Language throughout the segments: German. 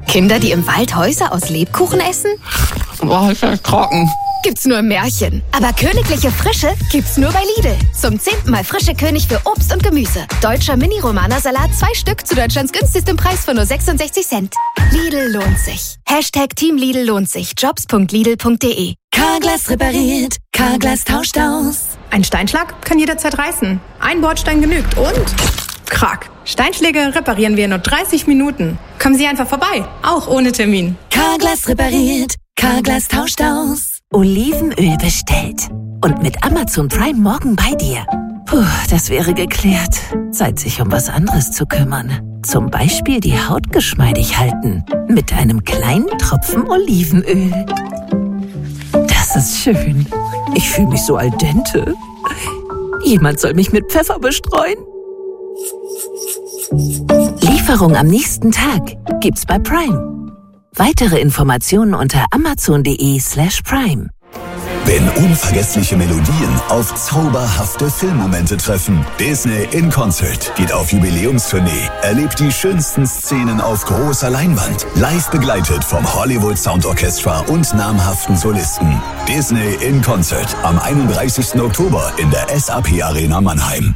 Kinder, die im Wald Häuser aus Lebkuchen essen? Boah, ist das trocken. Gibt's nur im Märchen. Aber königliche Frische gibt's nur bei Lidl. Zum 10. Mal frische König für Obst und Gemüse. Deutscher Mini-Romana-Salat 2 Stück zu Deutschlands günstigstem Preis von nur 66 Cent. Lidl lohnt sich. Team Lidl lohnt sich. Jobs.lidl.de. Carglass repariert. Carglass tauscht aus. Ein Steinschlag kann jederzeit reißen. Ein Bordstein genügt und... Krack. Steinschläge reparieren wir in nur 30 Minuten. Kommen Sie einfach vorbei. Auch ohne Termin. Carglass repariert. Carglass tauscht aus. Olivenöl bestellt. Und mit Amazon Prime morgen bei dir. Puh, das wäre geklärt. Zeit, sich um was anderes zu kümmern. Zum Beispiel die Haut geschmeidig halten. Mit einem kleinen Tropfen Olivenöl. Das ist schön. Ich fühle mich so al dente. Jemand soll mich mit Pfeffer bestreuen. Lieferung am nächsten Tag gibt's bei Prime. Weitere Informationen unter amazon.de/prime. Wenn unvergessliche Melodien auf zauberhafte Filmmomente treffen. Disney in Concert geht auf Jubiläumstournee. Erlebt die schönsten Szenen auf großer Leinwand. Live begleitet vom Hollywood Sound Orchestra und namhaften Solisten. Disney in Concert am 31. Oktober in der SAP Arena Mannheim.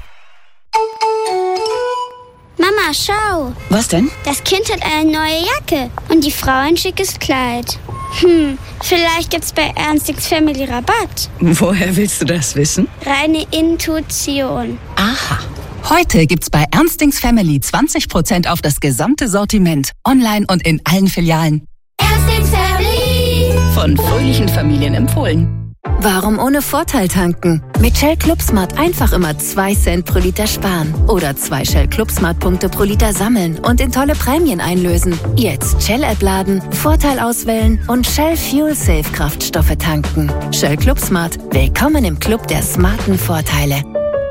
Mama, schau. Was denn? Das Kind hat eine neue Jacke und die Frau ein schickes Kleid. Vielleicht gibt's bei Ernstings Family Rabatt. Woher willst du das wissen? Reine Intuition. Aha. Heute gibt's bei Ernstings Family 20% auf das gesamte Sortiment. Online und in allen Filialen. Ernstings Family. Von fröhlichen Familien empfohlen. Warum ohne Vorteil tanken? Mit Shell Club Smart einfach immer 2 Cent pro Liter sparen. Oder 2 Shell Club Smart Punkte pro Liter sammeln und in tolle Prämien einlösen. Jetzt Shell-App laden, Vorteil auswählen und Shell Fuel Safe Kraftstoffe tanken. Shell Club Smart. Willkommen im Club der smarten Vorteile.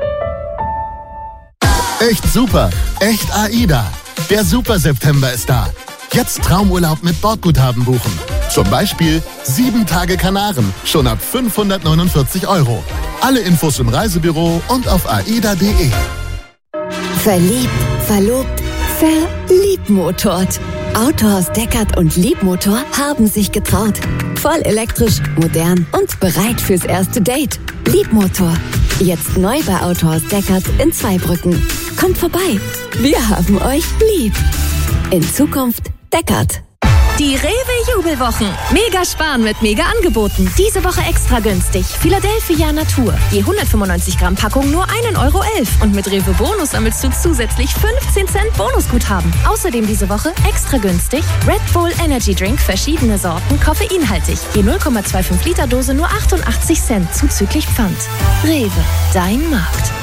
Echt super, echt AIDA. Der Super September ist da. Jetzt Traumurlaub mit Bordguthaben buchen. Zum Beispiel 7 Tage Kanaren, schon ab 549 €. Alle Infos im Reisebüro und auf aida.de. Verliebt, verlobt, verliebmotort. Autohaus Deckert und Liebmotor haben sich getraut. Voll elektrisch, modern und bereit fürs erste Date. Liebmotor. Jetzt neu bei Autohaus Deckert in Zweibrücken. Kommt vorbei. Wir haben euch lieb. In Zukunft Deckert. Die Rewe-Jubelwochen. Mega sparen mit Mega-Angeboten. Diese Woche extra günstig. Philadelphia Natur. Je 195 Gramm Packung nur 1,11 € Und mit Rewe Bonus sammelst du zusätzlich 15 Cent Bonusguthaben. Außerdem diese Woche extra günstig Red Bull Energy Drink, verschiedene Sorten, koffeinhaltig. Je 0,25 Liter Dose nur 88 Cent zuzüglich Pfand. Rewe, dein Markt.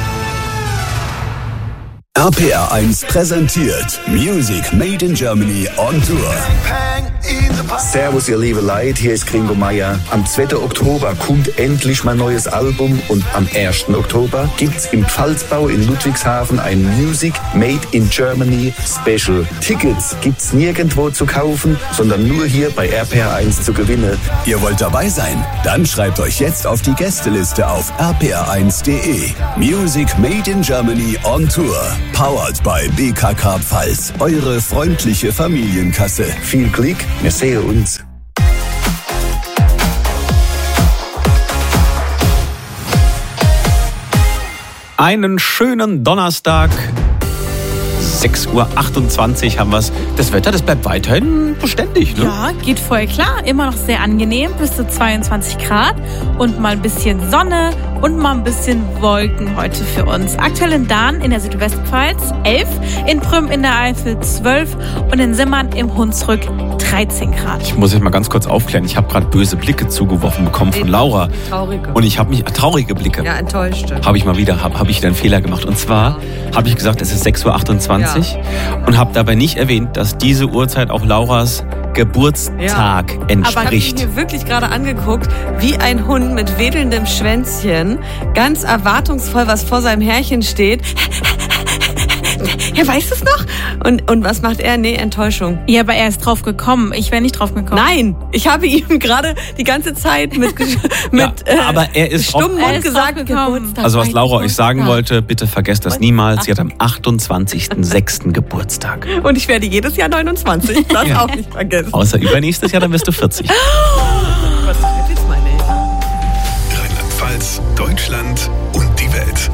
RPR1 präsentiert Music Made in Germany on Tour. Servus, ihr liebe Leute, hier ist Gringo Meier. Am 2. Oktober kommt endlich mein neues Album und am 1. Oktober gibt's im Pfalzbau in Ludwigshafen ein Music Made in Germany Special. Tickets gibt's nirgendwo zu kaufen, sondern nur hier bei RPR1 zu gewinnen. Ihr wollt dabei sein? Dann schreibt euch jetzt auf die Gästeliste auf rpr1.de. Music Made in Germany on Tour. Powered by BKK Pfalz. Eure freundliche Familienkasse. Viel Glück, wir sehen uns. Einen schönen Donnerstag. 6:28 Uhr haben wir es. Das Wetter, das bleibt weiterhin beständig, ne? Ja, geht voll klar. Immer noch sehr angenehm, bis zu 22 Grad und mal ein bisschen Sonne und mal ein bisschen Wolken heute für uns. Aktuell in Dahn in der Südwestpfalz 11, in Prüm in der Eifel 12 und in Simmern im Hunsrück 13 Grad. Ich muss jetzt mal ganz kurz aufklären. Ich habe gerade böse Blicke zugeworfen bekommen von Laura. Traurige. Und ich habe mich, traurige Blicke. Ja, enttäuschte. Habe ich wieder einen Fehler gemacht. Und zwar habe ich gesagt, es ist 6:28 Uhr und habe dabei nicht erwähnt, dass diese Uhrzeit auch Lauras Geburtstag entspricht. Aber ich habe mir wirklich gerade angeguckt, wie ein Hund mit wedelndem Schwänzchen, ganz erwartungsvoll, was vor seinem Härchen steht. Er weiß es noch? Und was macht er? Nee, Enttäuschung. Ja, aber er ist drauf gekommen. Ich wäre nicht drauf gekommen. Nein, ich habe ihm gerade die ganze Zeit mit aber er ist stummem Mund gesagt, Geburtstag. Also was Laura euch sagen wollte, bitte vergesst das niemals. Sie hat am 28.06. Geburtstag. Und ich werde jedes Jahr 29. Das auch nicht vergessen. Außer übernächstes Jahr, dann wirst du 40. Was ist jetzt meine Eltern? Rheinland-Pfalz, Deutschland und die Welt.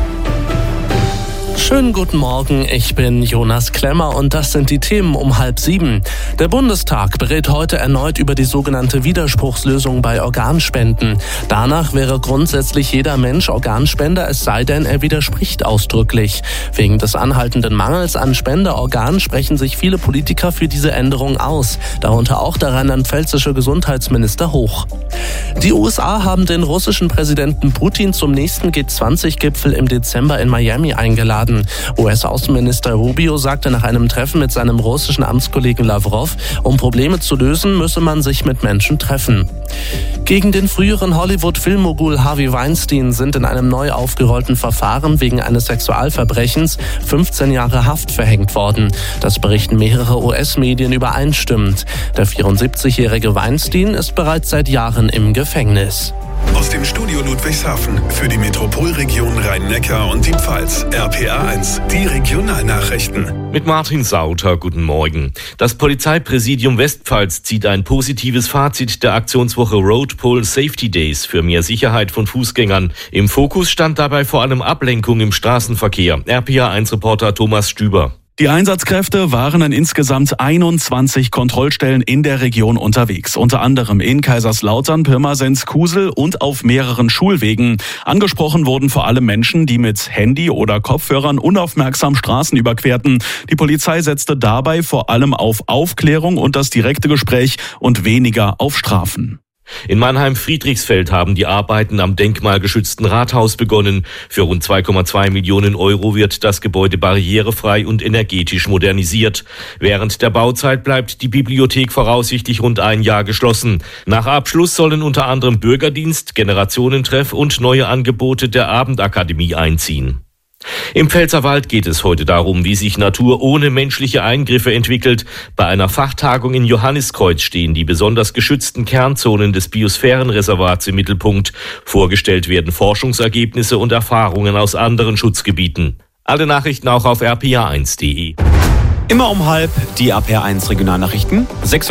Schönen guten Morgen, ich bin Jonas Klemmer und das sind die Themen um 6:30. Der Bundestag berät heute erneut über die sogenannte Widerspruchslösung bei Organspenden. Danach wäre grundsätzlich jeder Mensch Organspender, es sei denn, er widerspricht ausdrücklich. Wegen des anhaltenden Mangels an Spenderorganen sprechen sich viele Politiker für diese Änderung aus, darunter auch der rheinland-pfälzische Gesundheitsminister Hoch. Die USA haben den russischen Präsidenten Putin zum nächsten G20-Gipfel im Dezember in Miami eingeladen. US-Außenminister Rubio sagte nach einem Treffen mit seinem russischen Amtskollegen Lavrov, um Probleme zu lösen, müsse man sich mit Menschen treffen. Gegen den früheren Hollywood-Filmmogul Harvey Weinstein sind in einem neu aufgerollten Verfahren wegen eines Sexualverbrechens 15 Jahre Haft verhängt worden. Das berichten mehrere US-Medien übereinstimmend. Der 74-jährige Weinstein ist bereits seit Jahren im Gefängnis. Aus dem Studio Ludwigshafen für die Metropolregion Rhein-Neckar und die Pfalz. RPA1, die Regionalnachrichten. Mit Martin Sauter, guten Morgen. Das Polizeipräsidium Westpfalz zieht ein positives Fazit der Aktionswoche Road Pole Safety Days für mehr Sicherheit von Fußgängern. Im Fokus stand dabei vor allem Ablenkung im Straßenverkehr. RPA1-Reporter Thomas Stüber. Die Einsatzkräfte waren an insgesamt 21 Kontrollstellen in der Region unterwegs. Unter anderem in Kaiserslautern, Pirmasens, Kusel und auf mehreren Schulwegen. Angesprochen wurden vor allem Menschen, die mit Handy oder Kopfhörern unaufmerksam Straßen überquerten. Die Polizei setzte dabei vor allem auf Aufklärung und das direkte Gespräch und weniger auf Strafen. In Mannheim-Friedrichsfeld haben die Arbeiten am denkmalgeschützten Rathaus begonnen. Für rund 2,2 Millionen Euro wird das Gebäude barrierefrei und energetisch modernisiert. Während der Bauzeit bleibt die Bibliothek voraussichtlich rund ein Jahr geschlossen. Nach Abschluss sollen unter anderem Bürgerdienst, Generationentreff und neue Angebote der Abendakademie einziehen. Im Pfälzerwald geht es heute darum, wie sich Natur ohne menschliche Eingriffe entwickelt. Bei einer Fachtagung in Johanniskreuz stehen die besonders geschützten Kernzonen des Biosphärenreservats im Mittelpunkt. Vorgestellt werden Forschungsergebnisse und Erfahrungen aus anderen Schutzgebieten. Alle Nachrichten auch auf rpa1.de. Immer um 12:30 die RPA1 Regionalnachrichten.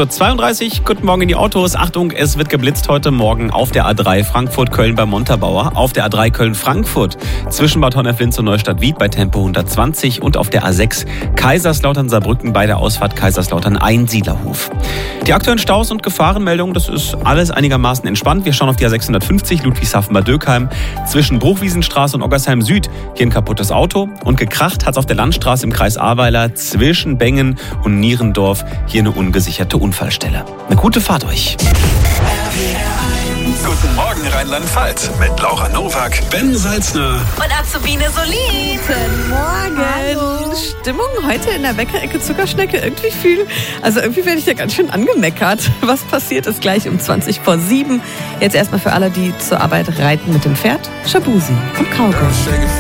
6:32 Uhr, guten Morgen in die Autos. Achtung, es wird geblitzt heute Morgen auf der A3 Frankfurt-Köln bei Montabaur, auf der A3 Köln-Frankfurt zwischen Bad Honnef-Linz und Neustadt-Wied bei Tempo 120 und auf der A6 Kaiserslautern-Saarbrücken bei der Ausfahrt Kaiserslautern-Einsiedlerhof. Die aktuellen Staus und Gefahrenmeldungen, das ist alles einigermaßen entspannt. Wir schauen auf die A650 Ludwigshafen-Bad Dürkheim zwischen Bruchwiesenstraße und Oggersheim Süd. Hier ein kaputtes Auto und gekracht hat es auf der Landstraße im Kreis Ahrweiler zwischen Bengen und Nierendorf, hier eine ungesicherte Unfallstelle. Eine gute Fahrt euch. Guten Morgen Rheinland-Pfalz mit Laura Nowak, Ben Salzner und Azubine Solin. Guten Morgen. Hallo. Stimmung heute in der Bäckerecke Zuckerschnecke. Irgendwie werde ich ja ganz schön angemeckert. Was passiert ist gleich um 6:20. Jetzt erstmal für alle, die zur Arbeit reiten mit dem Pferd, Shabusi und Cowgirl.